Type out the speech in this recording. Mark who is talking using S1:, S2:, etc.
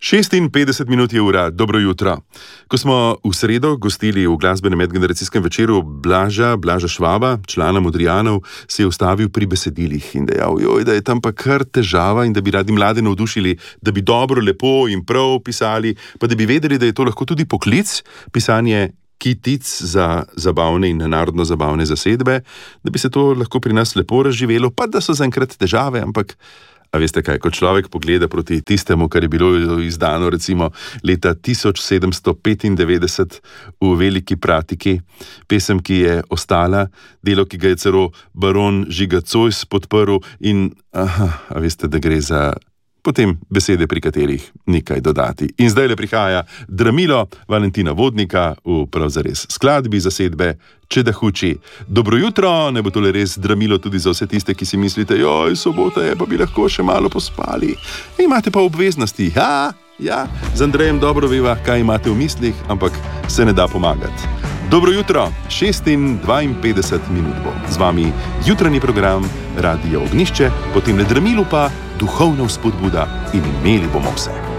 S1: 56 minut je ura, dobro jutro. Ko smo v sredo gostili v glasbenem medgeneracijskem večeru Blaža Švaba, člana Modrijanov, se je ustavil pri besedilih in dejal, da je tam pa kar težava in da bi radi mlade navdušili, da bi dobro, lepo in prav pisali, pa da bi vedeli, da je to lahko tudi poklic, pisanje kitic za zabavne in narodno zabavne zasedbe, da bi se to lahko pri nas lepo razživelo, pa da so zaenkrat težave, ampak a veste kaj, ko človek pogleda proti tistemu, kar je bilo izdano recimo leta 1795 v Veliki Pratiki, pesem, ki je ostala, delo, ki ga je celo baron Žiga Zois podprl in a veste, da gre za potem besede, pri katerih nekaj dodati. In zdaj le prihaja Dramilo Valentina Vodnika v prav zares skladbi zasedbe Če da huči. Dobro jutro, ne bo tole res dramilo tudi za vse tiste, ki si mislite, sobota je, pa bi lahko še malo pospali. Imate pa obveznosti, ja, z Andrejem dobro veva, kaj imate v mislih, ampak se ne da pomagati. Dobro jutro, 56 minut bo. Z vami jutranji program Radio Ognjišče, potem le dramilu pa duhovna vzpodbuda in imeli bomo vse.